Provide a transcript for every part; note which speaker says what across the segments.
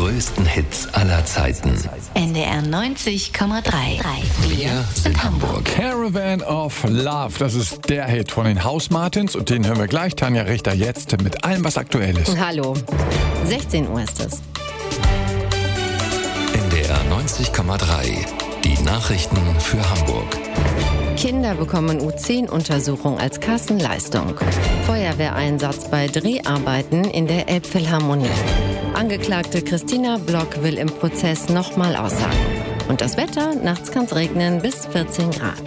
Speaker 1: größten Hits aller Zeiten.
Speaker 2: NDR 90,3.
Speaker 1: Wir sind Hamburg.
Speaker 3: Caravan of Love, das ist der Hit von den House Martins und den hören wir gleich. Tanja Richter jetzt mit allem, was aktuell ist.
Speaker 4: Hallo, 16 Uhr ist es.
Speaker 1: NDR 90,3. Die Nachrichten für Hamburg.
Speaker 4: Kinder bekommen U10-Untersuchung als Kassenleistung. Feuerwehreinsatz bei Dreharbeiten in der Elbphilharmonie. Angeklagte Christina Block will im Prozess nochmal aussagen. Und das Wetter, nachts kann es regnen bis 14 Grad.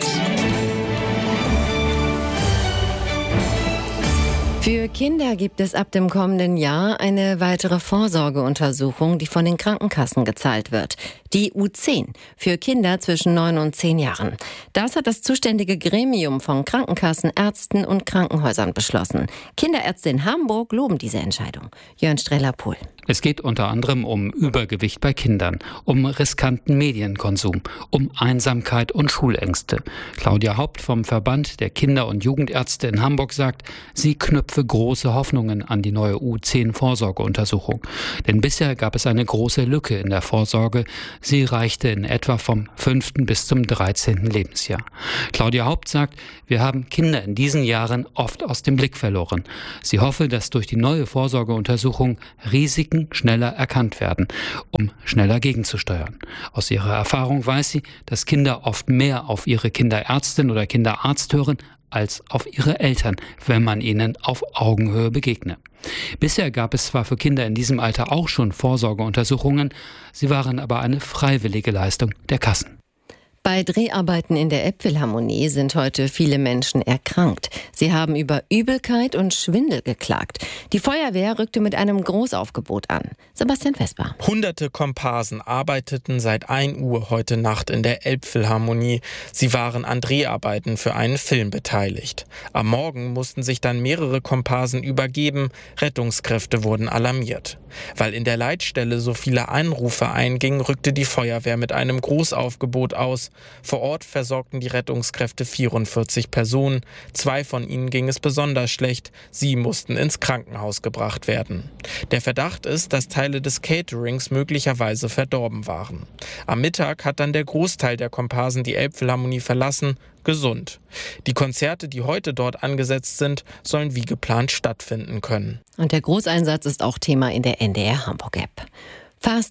Speaker 4: Für Kinder gibt es ab dem kommenden Jahr eine weitere Vorsorgeuntersuchung, die von den Krankenkassen gezahlt wird. Die U10 für Kinder zwischen 9 und 10 Jahren. Das hat das zuständige Gremium von Krankenkassen, Ärzten und Krankenhäusern beschlossen. Kinderärzte in Hamburg loben diese Entscheidung. Jörn Streller-Pohl.
Speaker 5: Es geht unter anderem um Übergewicht bei Kindern, um riskanten Medienkonsum, um Einsamkeit und Schulängste. Claudia Haupt vom Verband der Kinder- und Jugendärzte in Hamburg sagt, sie knüpfe große Hoffnungen an die neue U10-Vorsorgeuntersuchung. Denn bisher gab es eine große Lücke in der Vorsorge. Sie reichte in etwa vom 5. bis zum 13. Lebensjahr. Claudia Haupt sagt, wir haben Kinder in diesen Jahren oft aus dem Blick verloren. Sie hoffe, dass durch die neue Vorsorgeuntersuchung Risiken schneller erkannt werden, um schneller gegenzusteuern. Aus ihrer Erfahrung weiß sie, dass Kinder oft mehr auf ihre Kinderärztin oder Kinderarzt hören, als auf ihre Eltern, wenn man ihnen auf Augenhöhe begegne. Bisher gab es zwar für Kinder in diesem Alter auch schon Vorsorgeuntersuchungen, sie waren aber eine freiwillige Leistung der Kassen.
Speaker 4: Bei Dreharbeiten in der Elbphilharmonie sind heute viele Menschen erkrankt. Sie haben über Übelkeit und Schwindel geklagt. Die Feuerwehr rückte mit einem Großaufgebot an. Sebastian Vesper.
Speaker 6: Hunderte Komparsen arbeiteten seit 1 Uhr heute Nacht in der Elbphilharmonie. Sie waren an Dreharbeiten für einen Film beteiligt. Am Morgen mussten sich dann mehrere Komparsen übergeben. Rettungskräfte wurden alarmiert. Weil in der Leitstelle so viele Anrufe eingingen, rückte die Feuerwehr mit einem Großaufgebot aus. Vor Ort versorgten die Rettungskräfte 44 Personen. 2 von ihnen ging es besonders schlecht. Sie mussten ins Krankenhaus gebracht werden. Der Verdacht ist, dass Teile des Caterings möglicherweise verdorben waren. Am Mittag hat dann der Großteil der Komparsen die Elbphilharmonie verlassen. Gesund. Die Konzerte, die heute dort angesetzt sind, sollen wie geplant stattfinden können.
Speaker 4: Und der Großeinsatz ist auch Thema in der NDR Hamburg-App. Fast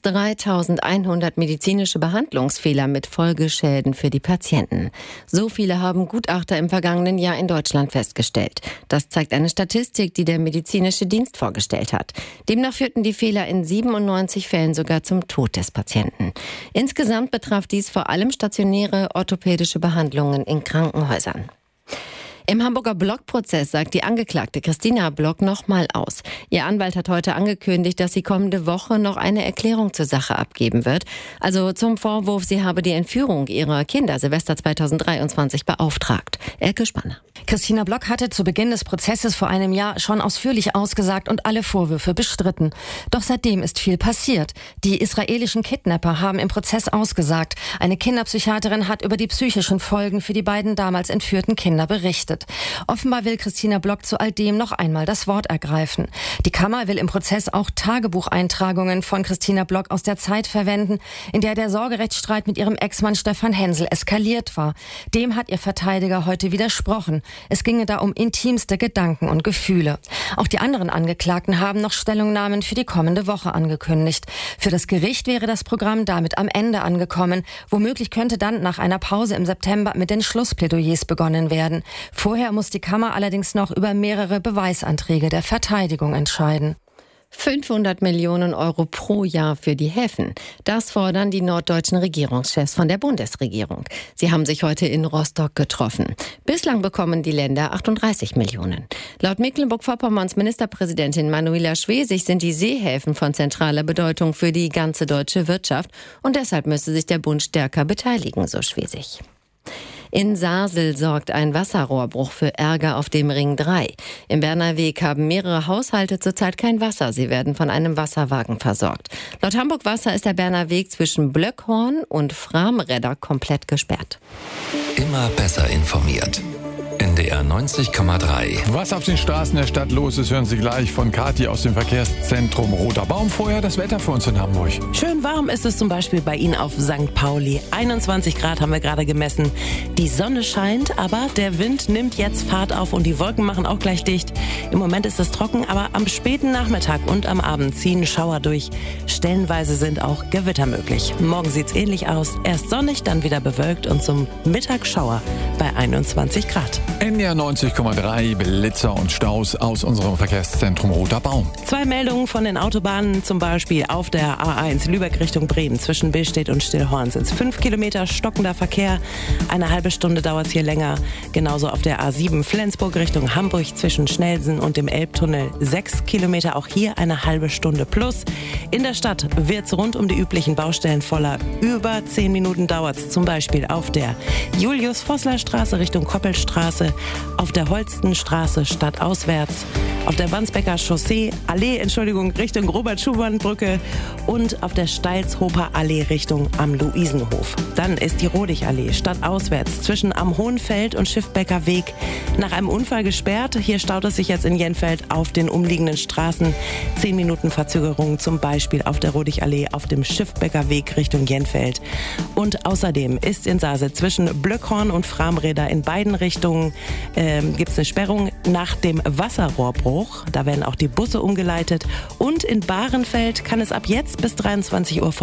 Speaker 4: 3100 medizinische Behandlungsfehler mit Folgeschäden für die Patienten. So viele haben Gutachter im vergangenen Jahr in Deutschland festgestellt. Das zeigt eine Statistik, die der medizinische Dienst vorgestellt hat. Demnach führten die Fehler in 97 Fällen sogar zum Tod des Patienten. Insgesamt betraf dies vor allem stationäre orthopädische Behandlungen in Krankenhäusern. Im Hamburger Block-Prozess sagt die Angeklagte Christina Block nochmal aus. Ihr Anwalt hat heute angekündigt, dass sie kommende Woche noch eine Erklärung zur Sache abgeben wird. Also zum Vorwurf, sie habe die Entführung ihrer Kinder Silvester 2023 beauftragt. Elke Spanner.
Speaker 7: Christina Block hatte zu Beginn des Prozesses vor einem Jahr schon ausführlich ausgesagt und alle Vorwürfe bestritten. Doch seitdem ist viel passiert. Die israelischen Kidnapper haben im Prozess ausgesagt. Eine Kinderpsychiaterin hat über die psychischen Folgen für die beiden damals entführten Kinder berichtet. Offenbar will Christina Block zu all dem noch einmal das Wort ergreifen. Die Kammer will im Prozess auch Tagebucheintragungen von Christina Block aus der Zeit verwenden, in der der Sorgerechtsstreit mit ihrem Ex-Mann Stefan Hensel eskaliert war. Dem hat ihr Verteidiger heute widersprochen. Es ginge da um intimste Gedanken und Gefühle. Auch die anderen Angeklagten haben noch Stellungnahmen für die kommende Woche angekündigt. Für das Gericht wäre das Programm damit am Ende angekommen. Womöglich könnte dann nach einer Pause im September mit den Schlussplädoyers begonnen werden. Vorher muss die Kammer allerdings noch über mehrere Beweisanträge der Verteidigung entscheiden.
Speaker 4: 500 Millionen Euro pro Jahr für die Häfen. Das fordern die norddeutschen Regierungschefs von der Bundesregierung. Sie haben sich heute in Rostock getroffen. Bislang bekommen die Länder 38 Millionen. Laut Mecklenburg-Vorpommerns Ministerpräsidentin Manuela Schwesig sind die Seehäfen von zentraler Bedeutung für die ganze deutsche Wirtschaft. Und deshalb müsse sich der Bund stärker beteiligen, so Schwesig. In Sasel sorgt ein Wasserrohrbruch für Ärger auf dem Ring 3. Im Berner Weg haben mehrere Haushalte zurzeit kein Wasser. Sie werden von einem Wasserwagen versorgt. Laut Hamburg Wasser ist der Berner Weg zwischen Blöckhorn und Framredder komplett gesperrt.
Speaker 1: Immer besser informiert. NDR 90,3.
Speaker 3: Was auf den Straßen der Stadt los ist, hören Sie gleich von Kathi aus dem Verkehrszentrum Roter Baum. Vorher das Wetter für uns in Hamburg.
Speaker 8: Schön warm ist es zum Beispiel bei Ihnen auf St. Pauli. 21 Grad haben wir gerade gemessen. Die Sonne scheint, aber der Wind nimmt jetzt Fahrt auf und die Wolken machen auch gleich dicht. Im Moment ist es trocken, aber am späten Nachmittag und am Abend ziehen Schauer durch. Stellenweise sind auch Gewitter möglich. Morgen sieht's ähnlich aus. Erst sonnig, dann wieder bewölkt und zum Mittag Schauer bei 21 Grad.
Speaker 3: NDR 90,3 Blitzer und Staus aus unserem Verkehrszentrum Roter Baum.
Speaker 8: 2 Meldungen von den Autobahnen, zum Beispiel auf der A1 Lübeck Richtung Bremen. Zwischen Billstedt und Stillhorn sind es 5 Kilometer stockender Verkehr. Eine halbe Stunde dauert es hier länger. Genauso auf der A7 Flensburg Richtung Hamburg zwischen Schnellsen und dem Elbtunnel 6 Kilometer. Auch hier eine halbe Stunde plus. In der Stadt wird es rund um die üblichen Baustellen voller. Über 10 Minuten dauert es zum Beispiel auf der Julius-Vossler-Straße Richtung Koppelstraße, auf der Holstenstraße stadtauswärts, auf der Wandsbecker Allee Richtung Robert-Schumann-Brücke und auf der Steilshofer Allee Richtung am Luisenhof. Dann ist die Rodig-Allee stadtauswärts zwischen am Hohenfeld und Schiffbecker Weg nach einem Unfall gesperrt. Hier staut es sich jetzt in Jenfeld auf den umliegenden Straßen. 10 Minuten Verzögerung zum Beispiel auf der Rodig-Allee auf dem Schiffbecker Weg Richtung Jenfeld. Und außerdem ist in Sase zwischen Blöckhorn und Framräder in beiden Richtungen gibt es eine Sperrung nach dem Wasserrohrbruch. Da werden auch die Busse umgeleitet. Und in Bahrenfeld kann es ab jetzt bis 23 Uhr